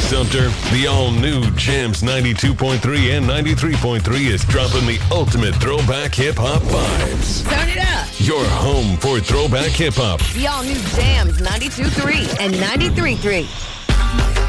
Sumter, the all-new Jams 92.3 and 93.3 is dropping the ultimate throwback hip-hop vibes. Turn it up. Your home for throwback hip-hop. The all-new Jams 92.3 and 93.3.